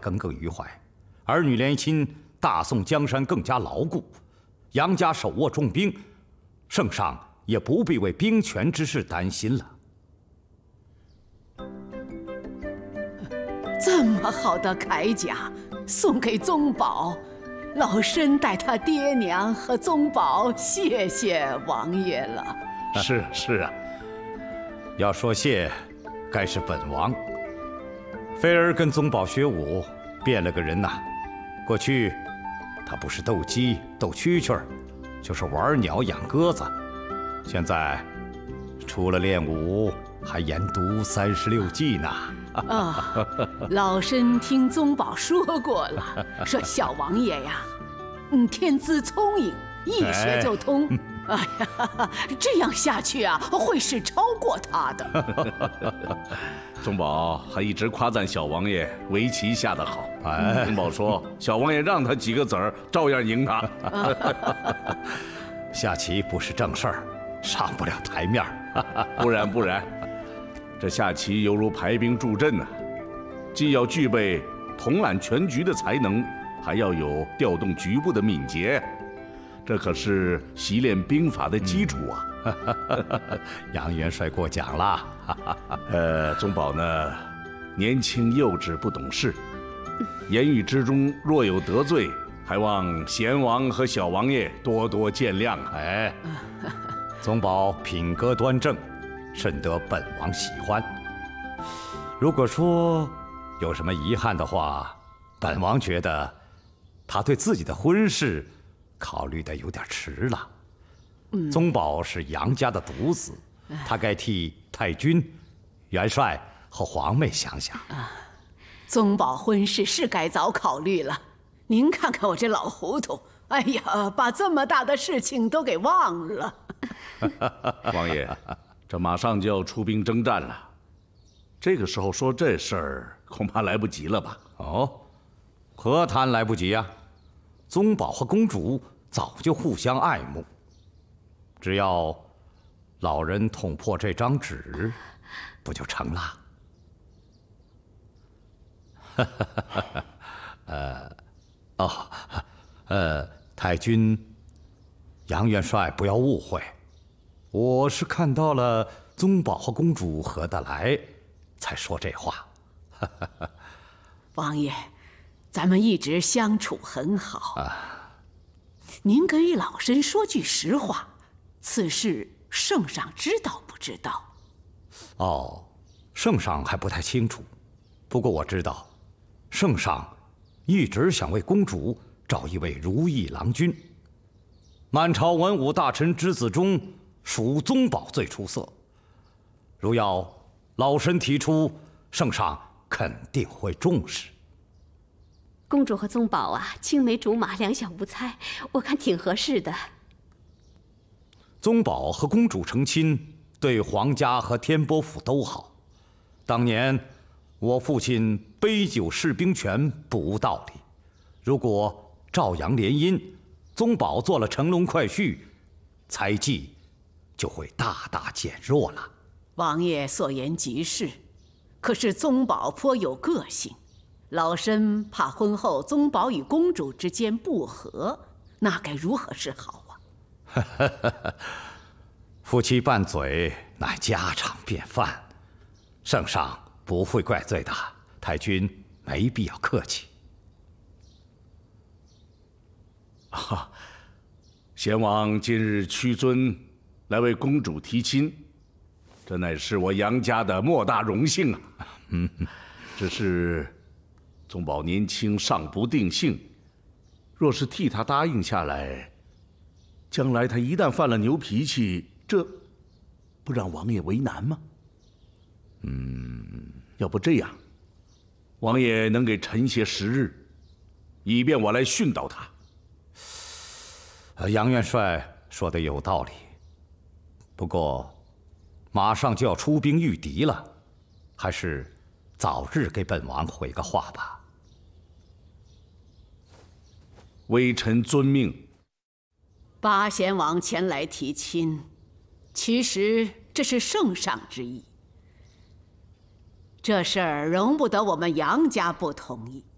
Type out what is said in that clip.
耿耿于怀，儿女连心，大宋江山更加牢固。杨家手握重兵，圣上也不必为兵权之事担心了。 这么好的铠甲送给宗保，老身代他爹娘和宗保谢谢王爷了。 是啊，要说谢，该是本王。菲儿跟宗保学武，变了个人呐。过去他不是斗鸡、斗蛐蛐，就是玩鸟、养鸽子。现在除了练武，还研读36计呢。 老身听宗保说过了，说小王爷呀，天资聪颖，一学就通。哎呀，这样下去啊，会是超过他的。 宗保还一直夸赞小王爷围棋下得好。宗保说，小王爷让他几个子儿，照样赢他。 下棋不是正事儿，上不了台面。 不然，这下棋犹如排兵布阵啊，既要具备统揽全局的才能，还要有调动局部的敏捷。这可是习练兵法的基础啊！ 杨元帅过奖了。 宗保呢，年轻幼稚不懂事，言语之中若有得罪，还望贤王和小王爷多多见谅啊！ 宗保品格端正，甚得本王喜欢。如果说有什么遗憾的话，本王觉得他对自己的婚事考虑的有点迟了。宗保是杨家的独子，他该替太君、元帅和皇妹想想。 宗保婚事是该早考虑了。您看看我这老糊涂，哎呀，把这么大的事情都给忘了。 王爷，这马上就要出兵征战了，这个时候说这事儿恐怕来不及了吧？ 何谈来不及呀？宗保和公主早就互相爱慕，只要老人捅破这张纸，不就成了？太君、杨元帅不要误会，我是看到了宗保和公主合得来，才说这话。 王爷，咱们一直相处很好。您给老身说句实话，此事圣上知道不知道？ 圣上还不太清楚，不过我知道，圣上一直想为公主找一位如意郎君。满朝文武大臣之子中，属宗保最出色。如要老身提出，圣上肯定会重视。 公主和宗保啊，青梅竹马，两小无猜，我看挺合适的。 宗保和公主成亲，对皇家和天波府都好。当年我父亲杯酒释兵权不无道理。如果赵阳联姻，宗保做了乘龙快婿，猜忌就会大大减弱了。 王爷所言极是，可是宗保颇有个性，老身怕婚后宗保与公主之间不和，那该如何是好啊？ 夫妻拌嘴乃家常便饭，圣上不会怪罪的，太君没必要客气。 贤王今日屈尊来为公主提亲，这乃是我杨家的莫大荣幸啊！只是宗保年轻尚不定性，若是替他答应下来，将来他一旦犯了牛脾气，这不让王爷为难吗？要不这样，王爷能给臣些时日，以便我来训导他。 杨元帅说的有道理，不过马上就要出兵御敌了，还是早日给本王回个话吧。 微臣遵命。 八贤王前来提亲，其实这是圣上之意。这事儿容不得我们杨家不同意。